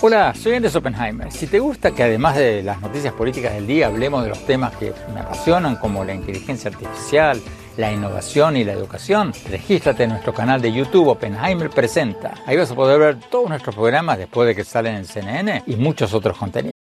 Hola, soy Andrés Oppenheimer. Si te gusta que además de las noticias políticas del día hablemos de los temas que me apasionan como la inteligencia artificial, la innovación y la educación, regístrate en nuestro canal de YouTube Oppenheimer Presenta. Ahí vas a poder ver todos nuestros programas después de que salen en CNN y muchos otros contenidos.